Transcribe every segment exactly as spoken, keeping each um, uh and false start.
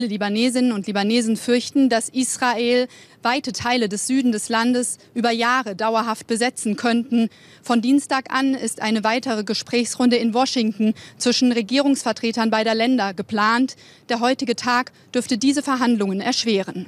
Libanesinnen und Libanesen fürchten, dass Israel weite Teile des Süden des Landes über Jahre dauerhaft besetzen könnten. Von Dienstag an ist eine weitere Gesprächsrunde in Washington zwischen Regierungsvertretern beider Länder geplant. Der heutige Tag dürfte diese Verhandlungen erschweren.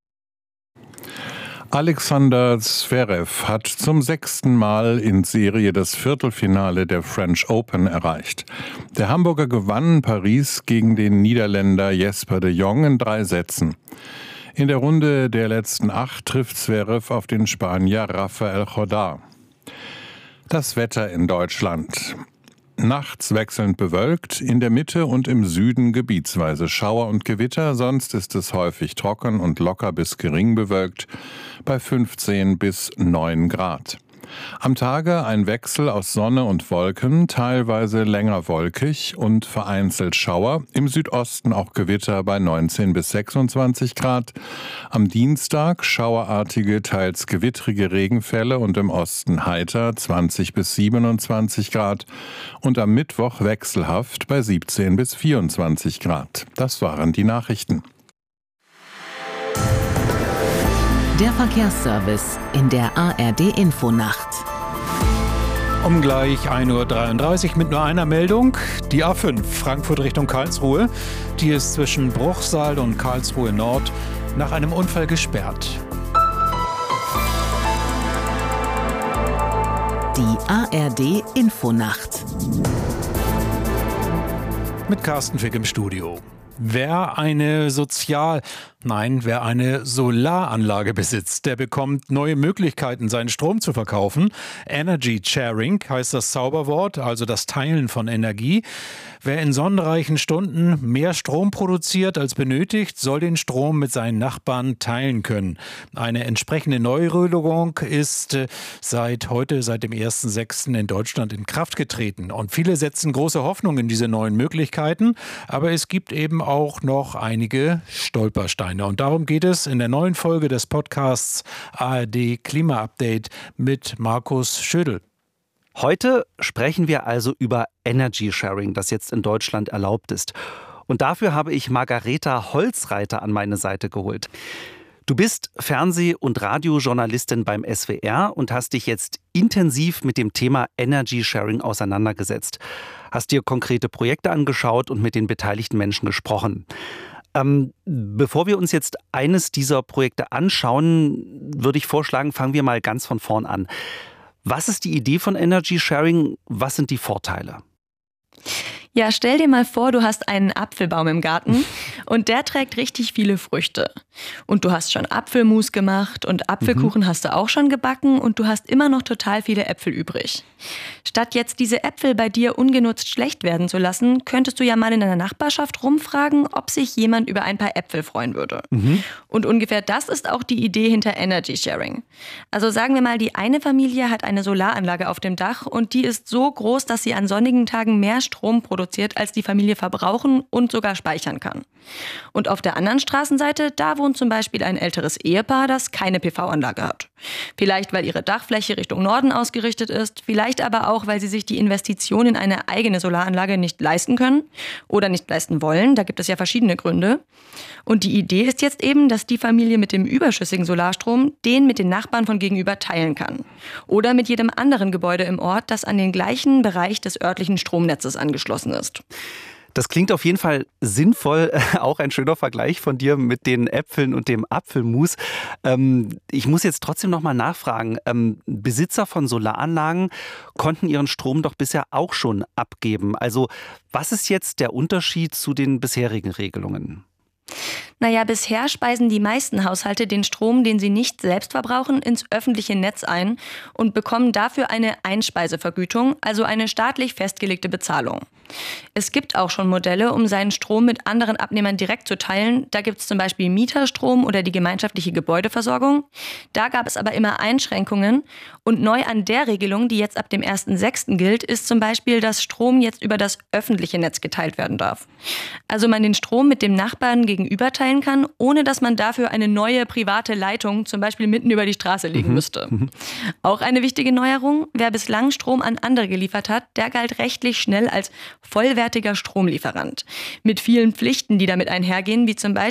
Alexander Zverev hat zum sechsten Mal in Serie das Viertelfinale der French Open erreicht. Der Hamburger gewann Paris gegen den Niederländer Jesper de Jong in drei Sätzen. In der Runde der letzten acht trifft Zverev auf den Spanier Rafael Jordá. Das Wetter in Deutschland. Nachts wechselnd bewölkt, in der Mitte und im Süden gebietsweise Schauer und Gewitter, sonst ist es häufig trocken und locker bis gering bewölkt bei fünfzehn bis neun Grad. Am Tage ein Wechsel aus Sonne und Wolken, teilweise länger wolkig und vereinzelt Schauer, im Südosten auch Gewitter bei neunzehn bis sechsundzwanzig Grad. Am Dienstag schauerartige, teils gewittrige Regenfälle und im Osten heiter zwanzig bis siebenundzwanzig Grad und am Mittwoch wechselhaft bei siebzehn bis vierundzwanzig Grad. Das waren die Nachrichten. Der Verkehrsservice in der A R D-Infonacht. Um gleich ein Uhr dreiunddreißig mit nur einer Meldung. Die A fünf Frankfurt Richtung Karlsruhe. Die ist zwischen Bruchsal und Karlsruhe Nord nach einem Unfall gesperrt. Die A R D-Infonacht. Mit Carsten Fick im Studio. Wer eine Sozial... Nein, wer eine Solaranlage besitzt, der bekommt neue Möglichkeiten, seinen Strom zu verkaufen. Energy Sharing heißt das Zauberwort, also das Teilen von Energie. Wer in sonnenreichen Stunden mehr Strom produziert als benötigt, soll den Strom mit seinen Nachbarn teilen können. Eine entsprechende Neuregelung ist seit heute, seit dem ersten sechsten in Deutschland in Kraft getreten. Und viele setzen große Hoffnung in diese neuen Möglichkeiten. Aber es gibt eben auch noch einige Stolpersteine. Und darum geht es in der neuen Folge des Podcasts A R D Klima Update mit Markus Schödel. Heute sprechen wir also über Energy Sharing, das jetzt in Deutschland erlaubt ist. Und dafür habe ich Margareta Holzreiter an meine Seite geholt. Du bist Fernseh- und Radiojournalistin beim S W R und hast dich jetzt intensiv mit dem Thema Energy Sharing auseinandergesetzt. Hast dir konkrete Projekte angeschaut und mit den beteiligten Menschen gesprochen. Ähm, bevor wir uns jetzt eines dieser Projekte anschauen, würde ich vorschlagen, fangen wir mal ganz von vorn an. Was ist die Idee von Energy Sharing? Was sind die Vorteile? Ja, stell dir mal vor, du hast einen Apfelbaum im Garten und der trägt richtig viele Früchte. Und du hast schon Apfelmus gemacht und Apfelkuchen mhm. hast du auch schon gebacken und du hast immer noch total viele Äpfel übrig. Statt jetzt diese Äpfel bei dir ungenutzt schlecht werden zu lassen, könntest du ja mal in deiner Nachbarschaft rumfragen, ob sich jemand über ein paar Äpfel freuen würde. Mhm. Und ungefähr das ist auch die Idee hinter Energy Sharing. Also sagen wir mal, die eine Familie hat eine Solaranlage auf dem Dach und die ist so groß, dass sie an sonnigen Tagen mehr Strom produziert, als die Familie verbrauchen und sogar speichern kann. Und auf der anderen Straßenseite, da wohnt zum Beispiel ein älteres Ehepaar, das keine P V-Anlage hat. Vielleicht, weil ihre Dachfläche Richtung Norden ausgerichtet ist, vielleicht aber auch, weil sie sich die Investition in eine eigene Solaranlage nicht leisten können oder nicht leisten wollen. Da gibt es ja verschiedene Gründe. Und die Idee ist jetzt eben, dass die Familie mit dem überschüssigen Solarstrom den mit den Nachbarn von gegenüber teilen kann. Oder mit jedem anderen Gebäude im Ort, das an den gleichen Bereich des örtlichen Stromnetzes angeschlossen ist. Das klingt auf jeden Fall sinnvoll. Auch ein schöner Vergleich von dir mit den Äpfeln und dem Apfelmus. Ähm, ich muss jetzt trotzdem noch mal nachfragen. Ähm, Besitzer von Solaranlagen konnten ihren Strom doch bisher auch schon abgeben. Also was ist jetzt der Unterschied zu den bisherigen Regelungen? Naja, bisher speisen die meisten Haushalte den Strom, den sie nicht selbst verbrauchen, ins öffentliche Netz ein und bekommen dafür eine Einspeisevergütung, also eine staatlich festgelegte Bezahlung. Es gibt auch schon Modelle, um seinen Strom mit anderen Abnehmern direkt zu teilen. Da gibt es zum Beispiel Mieterstrom oder die gemeinschaftliche Gebäudeversorgung. Da gab es aber immer Einschränkungen. Und neu an der Regelung, die jetzt ab dem ersten sechsten gilt, ist zum Beispiel, dass Strom jetzt über das öffentliche Netz geteilt werden darf. Also man den Strom mit dem Nachbarn gegenüber teilen teilen kann, ohne dass man dafür eine neue private Leitung zum Beispiel mitten über die Straße legen Mhm. müsste. Auch eine wichtige Neuerung: Wer bislang Strom an andere geliefert hat, der galt rechtlich schnell als vollwertiger Stromlieferant. Mit vielen Pflichten, die damit einhergehen, wie zum Beispiel